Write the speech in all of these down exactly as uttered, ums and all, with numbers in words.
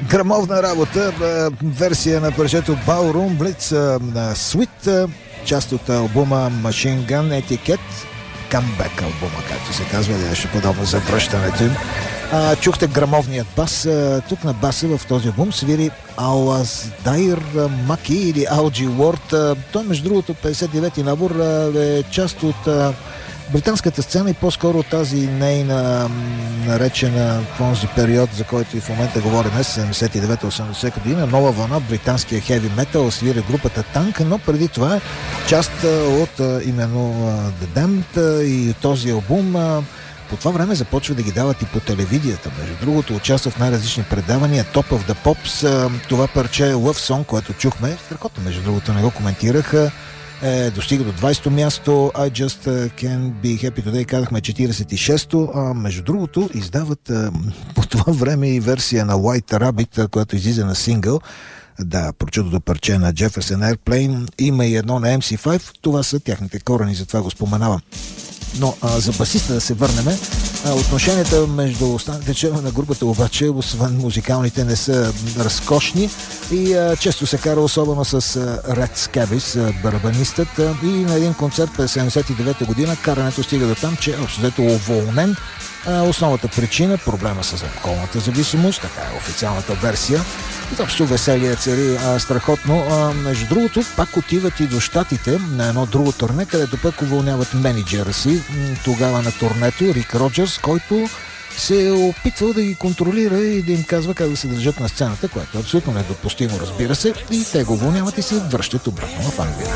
Грамовна работа, версия на парчето Ballroom Blitz на Sweet, част от албума Machine Gun Etiquette, Comeback албума, както се казва, нещо подобно за връщането им. А, чухте грамовният бас. А, тук на баса в този албум свири Алаздайр Маки или Алджи Уорд. Той, между другото, петдесет и девети набор е част от а, британската сцена и по-скоро тази нейна наречена в този период, за който и в момента говорим, седемдесет и девета осемдесета година, нова вълна, британския хеви метал, свири групата Танк, но преди това е част от именно The Damned и този албум. По това време започва да ги дават и по телевизията. Между другото, участва в най-различни предавания. Top of the Pops, това парче Love Song, което чухме, страхотно, между другото, не го коментираха, е, достига до двайсето място. I Just Can't Be Happy Today, казахме четирийсет и шесто. А, между другото, издават а, по това време и версия на White Rabbit, която излиза на сингъл. Да, прочутото парче на Jefferson Airplane. Има и едно на Ем Си файв. Това са тяхните корени, затова го споменавам. Но а, за басиста да се върнем, а, отношенията между останалите членове на групата обаче, освен музикалните, не са разкошни и а, често се кара особено с а, Ред Скабис, барабанистът, а, и на един концерт през седемдесет и девета година карането стига до там, че общо уволнен. А, основната причина, проблема с алкохолната зависимост, така е официалната версия. Изобщо веселие цари, а, страхотно. А, между другото, пак отиват и до щатите на едно друго турне, където пък уволняват менеджера си, тогава на турнето, Рик Роджерс, който се е опитвал да ги контролира и да им казва как да се държат на сцената, което е абсолютно недопустимо, разбира се, и те го уволняват и се връщат обратно в Англия.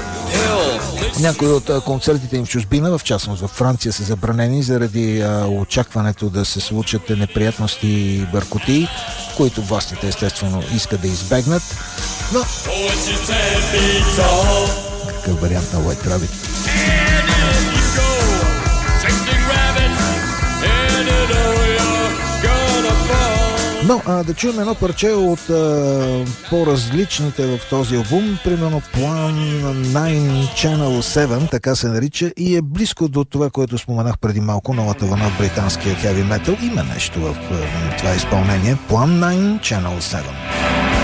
Някои от концертите им в чужбина, в частност във Франция, са забранени заради а, очакването да се случат неприятности и бъркоти, които властите естествено искат да избегнат. Но какъв вариант на White Rabbit? Но а, да чуем едно парче от а, по-различните в този албум, примерно Plan девет Channel седем, така се нарича, и е близко до това, което споменах преди малко, новата вълна в британския хеви метал. Има нещо в а, това изпълнение. Plan девет Channel седем.